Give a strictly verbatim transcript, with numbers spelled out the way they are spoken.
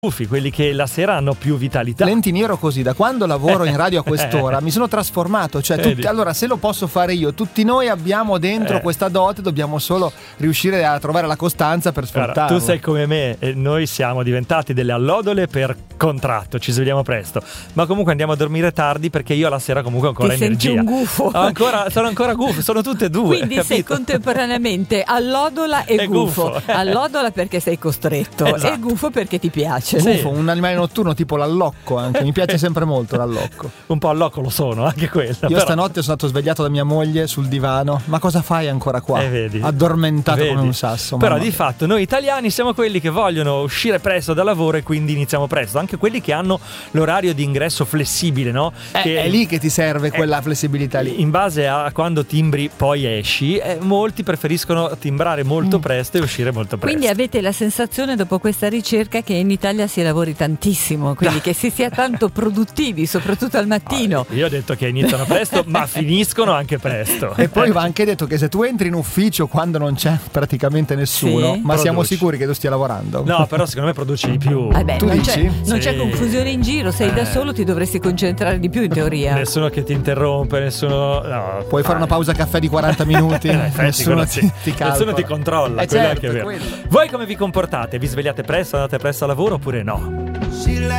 gufi, quelli che la sera hanno più vitalità. Lentini, ero così, da quando lavoro in radio a quest'ora mi sono trasformato, cioè tutti, allora se lo posso fare io, tutti noi abbiamo dentro eh. questa dote, dobbiamo solo riuscire a trovare la costanza per sfruttarla. Tu sei come me e noi siamo diventati delle allodole per contratto, ci svegliamo presto, ma comunque andiamo a dormire tardi perché io alla sera comunque ho ancora Ti energia. Senti un gufo. Ho ancora, sono ancora gufo, sono tutte e due. Quindi capito? sei contemporaneamente allodola e, E gufo. gufo. Allodola perché sei costretto Esatto. e gufo perché ti piace. Gufo, un animale notturno tipo l'allocco anche, mi piace sempre molto l'allocco. Un po' all'occo lo sono, anche quella. Io però... stanotte sono stato svegliato da mia moglie sul divano. Ma cosa fai ancora qua? Eh, vedi. Addormentato Vedi. come un sasso. Però mamma. di fatto noi italiani siamo quelli che vogliono uscire presto dal lavoro e quindi iniziamo presto. Anche quelli che hanno l'orario di ingresso flessibile, no? Eh, che è lì che ti serve quella eh, flessibilità lì. In base a quando timbri poi esci, eh, molti preferiscono timbrare molto Mm. presto e uscire molto presto. Quindi avete la sensazione dopo questa ricerca che in Italia si lavori tantissimo, quindi che si sia tanto produttivi, soprattutto al mattino. Ah, io ho detto che iniziano presto, ma finiscono anche presto. E poi va anche detto che se tu entri in ufficio quando non c'è praticamente nessuno, Sì. ma siamo Produci. sicuri che tu stia lavorando? No, però secondo me produci di più. Eh beh, Tu non, dici? c'è, non c'è Sì. confusione in giro, sei da Eh. solo, ti dovresti concentrare di più in teoria. Nessuno che ti interrompe, nessuno. No, Puoi fare una pausa caffè di quaranta minuti, In effetti, nessuno quello ti, sì. ti calcola. Nessuno ti controlla, Eh quello è certo, anche vero. quello. Voi come vi comportate? Vi svegliate presto, andate presto al lavoro oppure no?